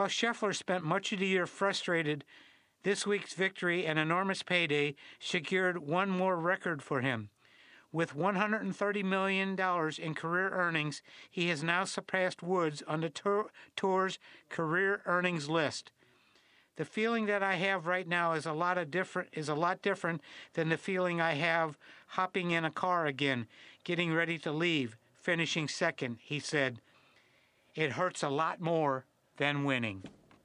While Scheffler spent much of the year frustrated, this week's victory and enormous payday secured one more record for him. With $130 million in career earnings, he has now surpassed Woods on the Tour's career earnings list. The feeling that I have right now is a lot different than the feeling I have hopping in a car again, getting ready to leave, finishing second, he said. It hurts a lot more than winning.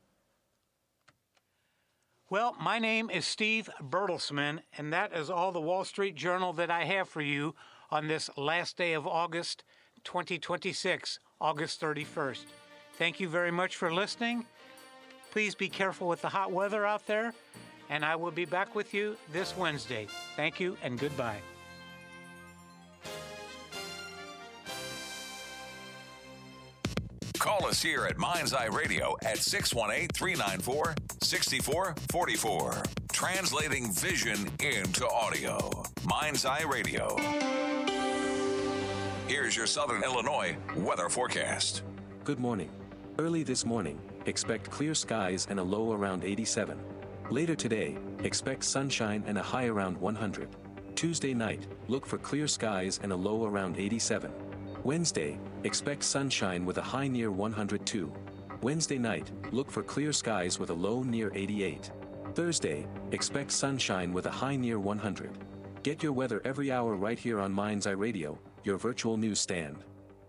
Well, my name is Steve Bertelsman, and that is all the Wall Street Journal that I have for you on this last day of August 2026, August 31st. Thank you very much for listening. Please be careful with the hot weather out there, and I will be back with you this Wednesday. Thank you and goodbye. Call us here at Mind's Eye Radio at 618-394-6444. Translating vision into audio. Mind's Eye Radio. Here's your Southern Illinois weather forecast. Good morning. Early this morning, expect clear skies and a low around 87. Later today, expect sunshine and a high around 100. Tuesday night, look for clear skies and a low around 87. Wednesday, expect sunshine with a high near 102. Wednesday night, look for clear skies with a low near 88. Thursday, expect sunshine with a high near 100. Get your weather every hour right here on Mind's Eye Radio, your virtual newsstand.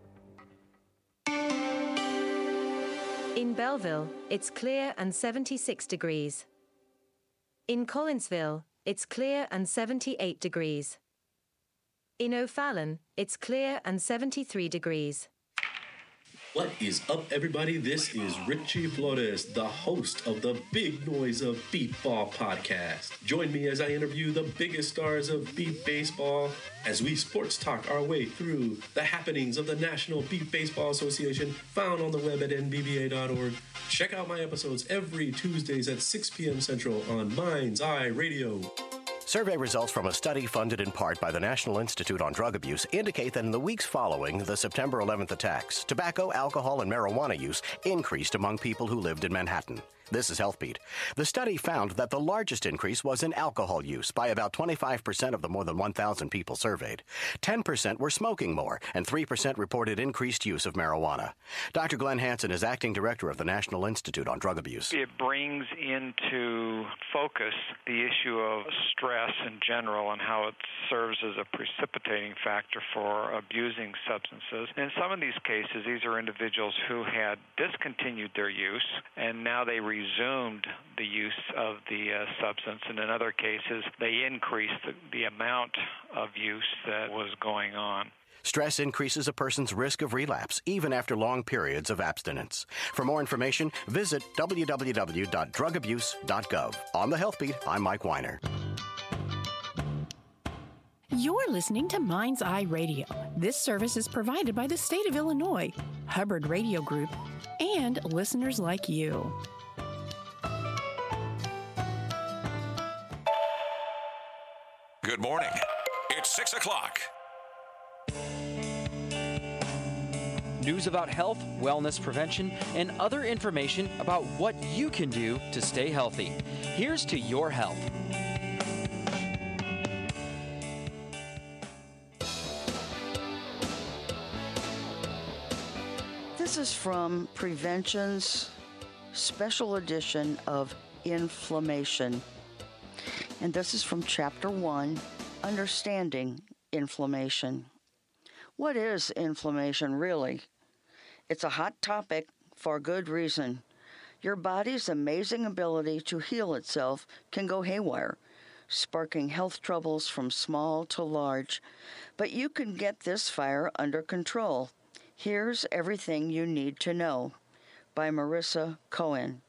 In Belleville, it's clear and 76 degrees. In Collinsville, it's clear and 78 degrees. In O'Fallon, it's clear and 73 degrees. What is up, everybody? This is Richie Flores, the host of the Big Noise of Beat Ball podcast. Join me as I interview the biggest stars of beat baseball as we sports talk our way through the happenings of the National Beat Baseball Association, found on the web at nbba.org. Check out my episodes every Tuesdays at 6 p.m. Central on Mind's Eye Radio. Survey results from a study funded in part by the National Institute on Drug Abuse indicate that in the weeks following the September 11th attacks, tobacco, alcohol, and marijuana use increased among people who lived in Manhattan. This is HealthBeat. The study found that the largest increase was in alcohol use by about 25% of the more than 1,000 people surveyed. 10% were smoking more, and 3% reported increased use of marijuana. Dr. Glenn Hansen is acting director of the National Institute on Drug Abuse. It brings into focus the issue of stress in general and how it serves as a precipitating factor for abusing substances. In some of these cases, these are individuals who had discontinued their use, and now they resumed the use of the substance, and in other cases, they increased the amount of use that was going on. Stress increases a person's risk of relapse, even after long periods of abstinence. For more information, visit www.drugabuse.gov. On the Health Beat, I'm Mike Weiner. You're listening to Mind's Eye Radio. This service is provided by the state of Illinois, Hubbard Radio Group, and listeners like you. Good morning. It's 6 o'clock. News about health, wellness prevention, and other information about what you can do to stay healthy. Here's to your health. This is from Prevention's special edition of Inflammation. And this is from Chapter 1, Understanding Inflammation. What is inflammation, really? It's a hot topic for good reason. Your body's amazing ability to heal itself can go haywire, sparking health troubles from small to large. But you can get this fire under control. Here's Everything You Need to Know by Marissa Cohen.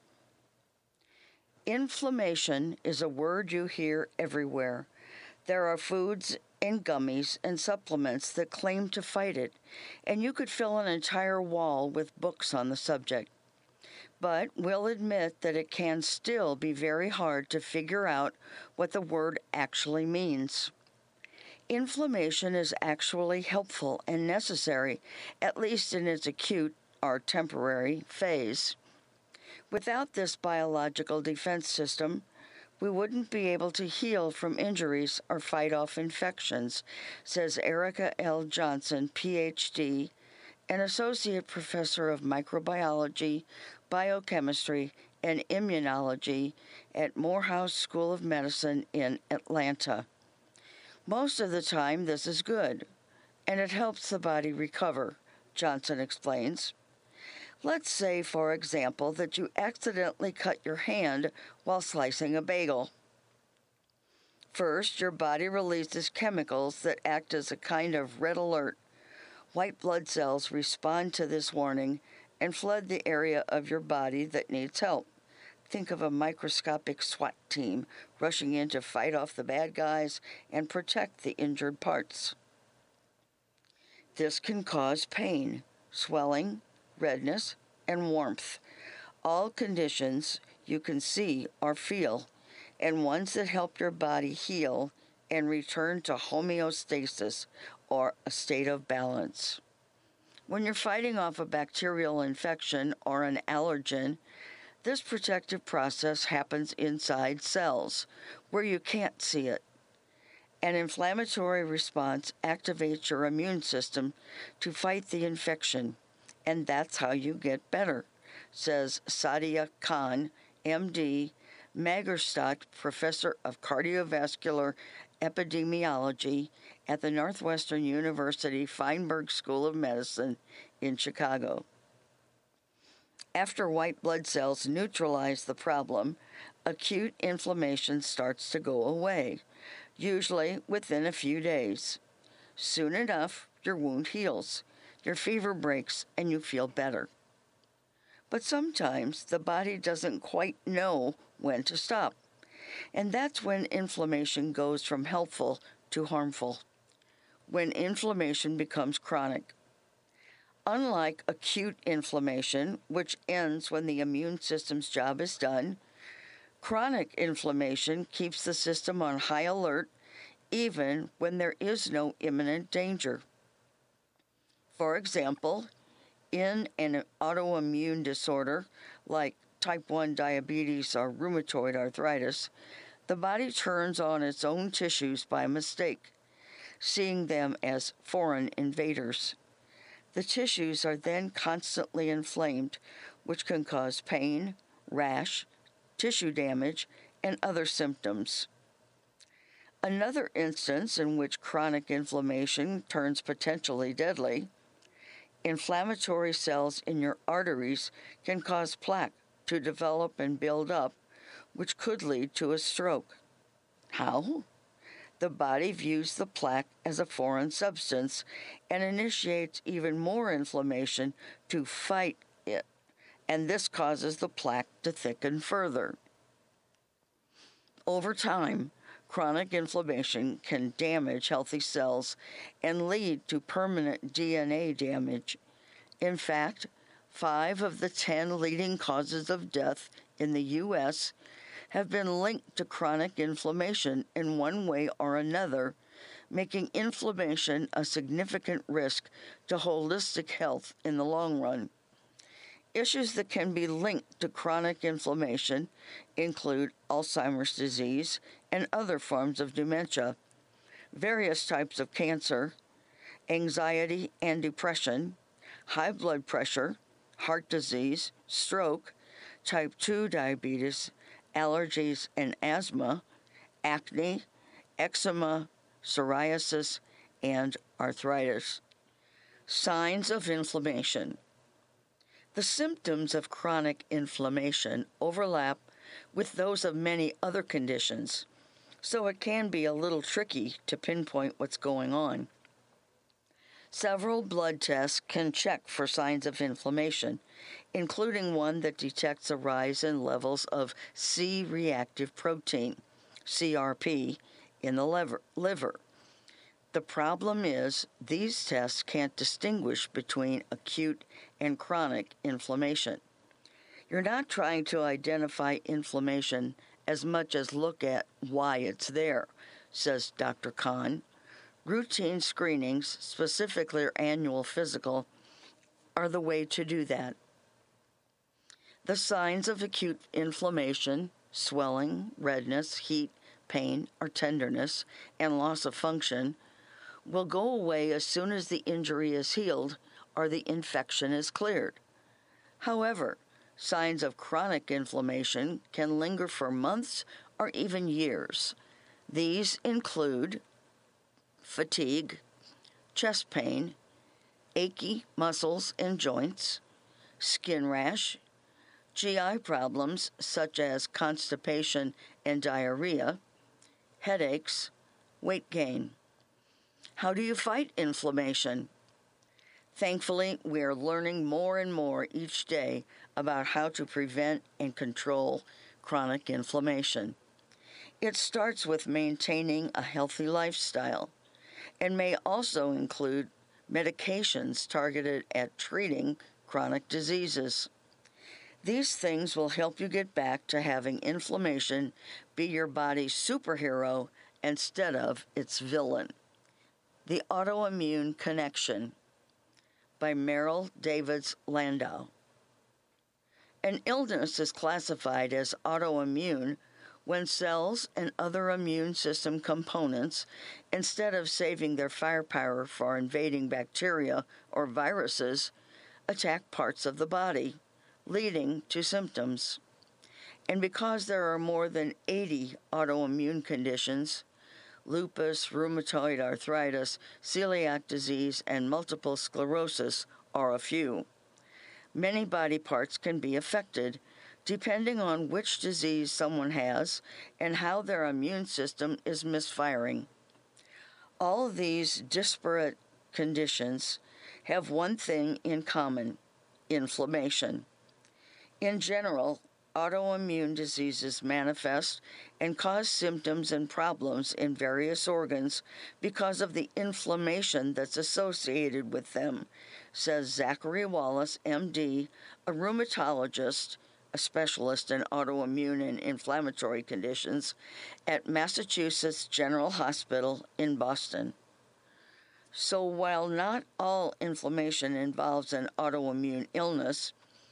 Inflammation is a word you hear everywhere. There are foods and gummies and supplements that claim to fight it, and you could fill an entire wall with books on the subject. But we'll admit that it can still be very hard to figure out what the word actually means. Inflammation is actually helpful and necessary, at least in its acute or temporary phase. Without this biological defense system, we wouldn't be able to heal from injuries or fight off infections, says Erica L. Johnson, Ph.D., an associate professor of microbiology, biochemistry, and immunology at Morehouse School of Medicine in Atlanta. Most of the time, this is good, and it helps the body recover, Johnson explains. Let's say, for example, that you accidentally cut your hand while slicing a bagel. First, your body releases chemicals that act as a kind of red alert. White blood cells respond to this warning and flood the area of your body that needs help. Think of a microscopic SWAT team rushing in to fight off the bad guys and protect the injured parts. This can cause pain, swelling, redness, and warmth, all conditions you can see or feel, and ones that help your body heal and return to homeostasis, or a state of balance. When you're fighting off a bacterial infection or an allergen, this protective process happens inside cells, where you can't see it. An inflammatory response activates your immune system to fight the infection, and that's how you get better, says Sadia Khan, MD, Magerstadt Professor of Cardiovascular Epidemiology at the Northwestern University Feinberg School of Medicine in Chicago. After white blood cells neutralize the problem, acute inflammation starts to go away, usually within a few days. Soon enough, your wound heals, your fever breaks, and you feel better. But sometimes the body doesn't quite know when to stop, and that's when inflammation goes from helpful to harmful, when inflammation becomes chronic. Unlike acute inflammation, which ends when the immune system's job is done, chronic inflammation keeps the system on high alert even when there is no imminent danger. For example, in an autoimmune disorder like type 1 diabetes or rheumatoid arthritis, the body turns on its own tissues by mistake, seeing them as foreign invaders. The tissues are then constantly inflamed, which can cause pain, rash, tissue damage, and other symptoms. Another instance in which chronic inflammation turns potentially deadly, inflammatory cells in your arteries can cause plaque to develop and build up, which could lead to a stroke. How? The body views the plaque as a foreign substance and initiates even more inflammation to fight it, and this causes the plaque to thicken further. Over time, chronic inflammation can damage healthy cells and lead to permanent DNA damage. In fact, 5 of the 10 leading causes of death in the U.S. have been linked to chronic inflammation in one way or another, making inflammation a significant risk to holistic health in the long run. Issues that can be linked to chronic inflammation include Alzheimer's disease and other forms of dementia, various types of cancer, anxiety and depression, high blood pressure, heart disease, stroke, type 2 diabetes, allergies and asthma, acne, eczema, psoriasis, and arthritis. Signs of inflammation. The symptoms of chronic inflammation overlap with those of many other conditions, so it can be a little tricky to pinpoint what's going on. Several blood tests can check for signs of inflammation, including one that detects a rise in levels of C-reactive protein, CRP, in the liver. The problem is these tests can't distinguish between acute and chronic inflammation. You're not trying to identify inflammation as much as look at why it's there, says Dr. Khan. Routine screenings, specifically your annual physical, are the way to do that. The signs of acute inflammation, swelling, redness, heat, pain, or tenderness, and loss of function will go away as soon as the injury is healed or the infection is cleared. However, signs of chronic inflammation can linger for months or even years. These include fatigue, chest pain, achy muscles and joints, skin rash, GI problems such as constipation and diarrhea, headaches, weight gain. How do you fight inflammation? Thankfully, we are learning more and more each day about how to prevent and control chronic inflammation. It starts with maintaining a healthy lifestyle and may also include medications targeted at treating chronic diseases. These things will help you get back to having inflammation be your body's superhero instead of its villain. The Autoimmune Connection by Merrill Davids Landau. An illness is classified as autoimmune when cells and other immune system components, instead of saving their firepower for invading bacteria or viruses, attack parts of the body, leading to symptoms. And because there are more than 80 autoimmune conditions, lupus, rheumatoid arthritis, celiac disease, and multiple sclerosis are a few. Many body parts can be affected, depending on which disease someone has and how their immune system is misfiring. All of these disparate conditions have one thing in common: inflammation. In general, autoimmune diseases manifest and cause symptoms and problems in various organs because of the inflammation that's associated with them, says Zachary Wallace, MD, a rheumatologist, a specialist in autoimmune and inflammatory conditions at Massachusetts General Hospital in Boston. So while not all inflammation involves an autoimmune illness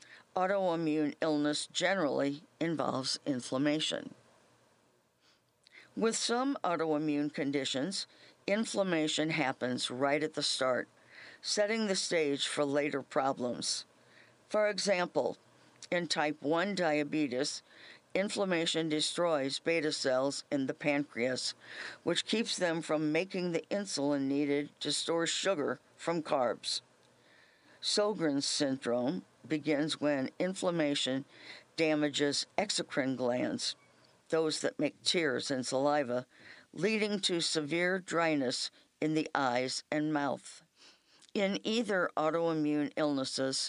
generally involves inflammation. With some autoimmune conditions, inflammation happens right at the start, setting the stage for later problems. For example, in type 1 diabetes, inflammation destroys beta cells in the pancreas, which keeps them from making the insulin needed to store sugar from carbs. Sjogren's syndrome begins when inflammation damages exocrine glands, those that make tears and saliva, leading to severe dryness in the eyes and mouth. In other autoimmune illnesses,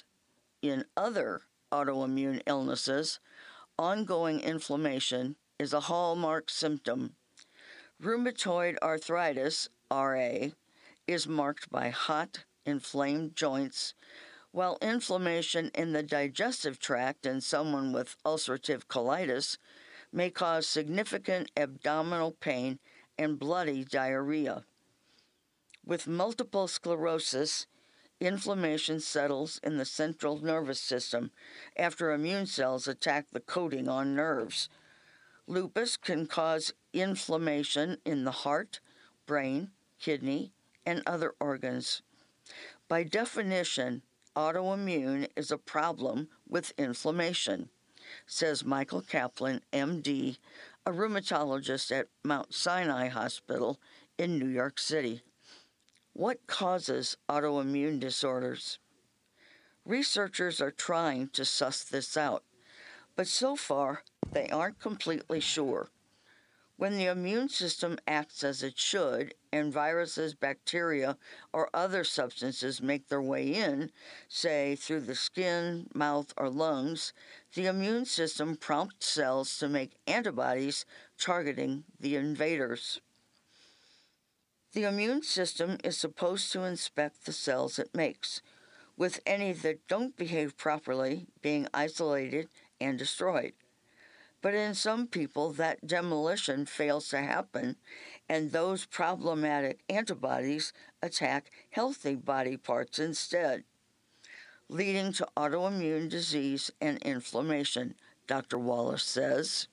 ongoing inflammation is a hallmark symptom. Rheumatoid arthritis, RA, is marked by hot, inflamed joints, while inflammation in the digestive tract in someone with ulcerative colitis may cause significant abdominal pain and bloody diarrhea. With multiple sclerosis, inflammation settles in the central nervous system after immune cells attack the coating on nerves. Lupus can cause inflammation in the heart, brain, kidney, and other organs. By definition, autoimmune is a problem with inflammation, says Michael Kaplan, MD, a rheumatologist at Mount Sinai Hospital in New York City. What causes autoimmune disorders? Researchers are trying to suss this out, but so far they aren't completely sure. When the immune system acts as it should, and viruses, bacteria, or other substances make their way in, say through the skin, mouth, or lungs, the immune system prompts cells to make antibodies targeting the invaders. The immune system is supposed to inspect the cells it makes, with any that don't behave properly being isolated and destroyed. But in some people, that demolition fails to happen, and those problematic antibodies attack healthy body parts instead. leading to autoimmune disease and inflammation, Dr. Wallace says.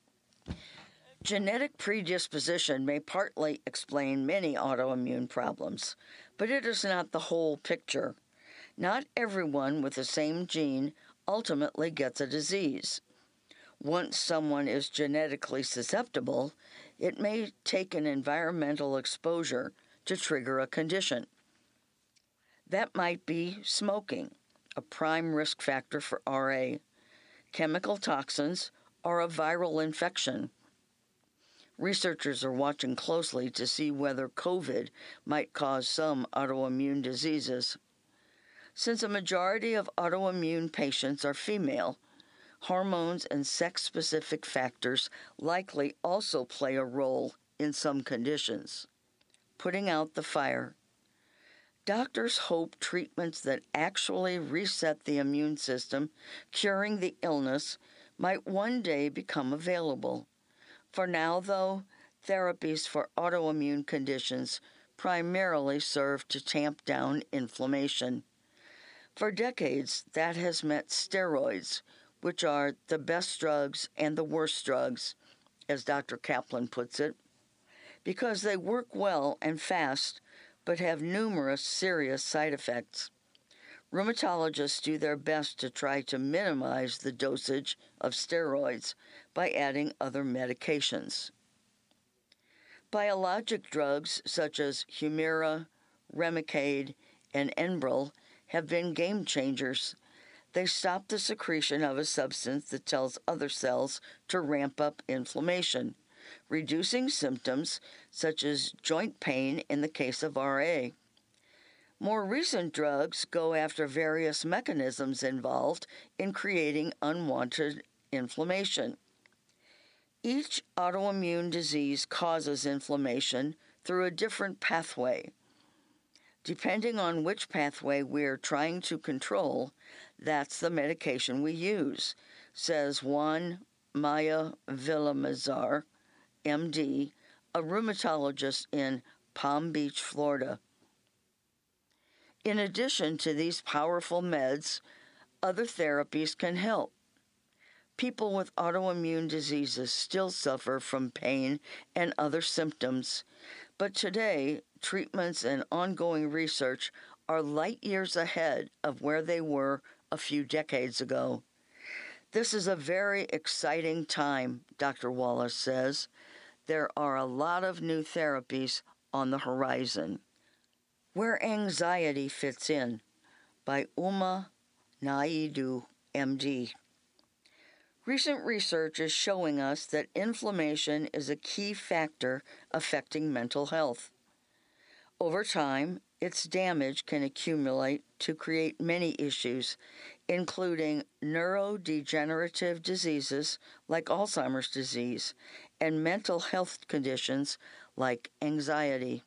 Genetic predisposition may partly explain many autoimmune problems, but it is not the whole picture. Not everyone with the same gene ultimately gets a disease. Once someone is genetically susceptible, it may take an environmental exposure to trigger a condition. That might be smoking, a prime risk factor for RA, chemical toxins, or a viral infection. Researchers are watching closely to see whether COVID might cause some autoimmune diseases. Since a majority of autoimmune patients are female, hormones and sex-specific factors likely also play a role in some conditions. Putting out the fire. Doctors hope treatments that actually reset the immune system, curing the illness, might one day become available. For now, though, therapies for autoimmune conditions primarily serve to tamp down inflammation. For decades, that has meant steroids, which are the best drugs and the worst drugs, as Dr. Kaplan puts it, because they work well and fast, but have numerous serious side effects. Rheumatologists do their best to try to minimize the dosage of steroids by adding other medications. Biologic drugs such as Humira, Remicade, and Enbrel have been game changers. They stop the secretion of a substance that tells other cells to ramp up inflammation, reducing symptoms such as joint pain in the case of RA. More recent drugs go after various mechanisms involved in creating unwanted inflammation. Each autoimmune disease causes inflammation through a different pathway. Depending on which pathway we're trying to control, that's the medication we use, says Juan Maya Villamizar, MD, a rheumatologist in Palm Beach, Florida. In addition to these powerful meds, other therapies can help. People with autoimmune diseases still suffer from pain and other symptoms, but today, treatments and ongoing research are light years ahead of where they were a few decades ago. This is a very exciting time, Dr. Wallace says. There are a lot of new therapies on the horizon. Where Anxiety Fits In, by Uma Naidu, MD. Recent research is showing us that inflammation is a key factor affecting mental health. Over time, its damage can accumulate to create many issues, including neurodegenerative diseases like Alzheimer's disease and mental health conditions like anxiety.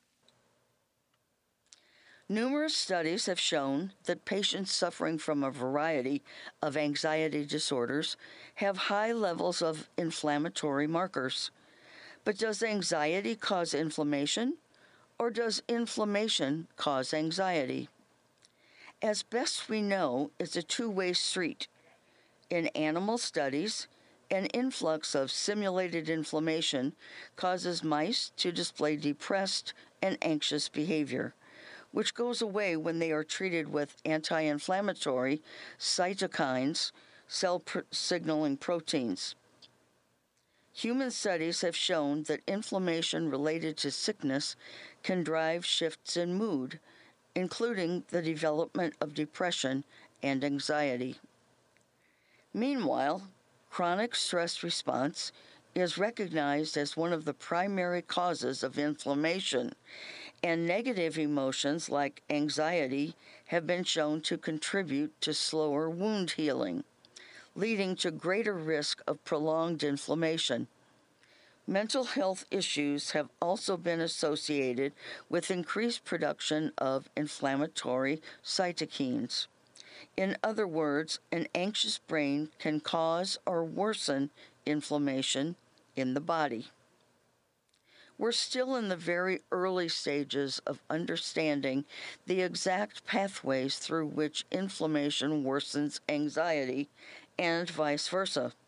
Numerous studies have shown that patients suffering from a variety of anxiety disorders have high levels of inflammatory markers. But does anxiety cause inflammation, or does inflammation cause anxiety? As best we know, it's a two-way street. In animal studies, an influx of simulated inflammation causes mice to display depressed and anxious behavior, which goes away when they are treated with anti-inflammatory cytokines, signaling proteins. Human studies have shown that inflammation related to sickness can drive shifts in mood, including the development of depression and anxiety. Meanwhile, chronic stress response is recognized as one of the primary causes of inflammation, and negative emotions like anxiety have been shown to contribute to slower wound healing, leading to greater risk of prolonged inflammation. Mental health issues have also been associated with increased production of inflammatory cytokines. In other words, an anxious brain can cause or worsen inflammation in the body. We're still in the very early stages of understanding the exact pathways through which inflammation worsens anxiety and vice versa.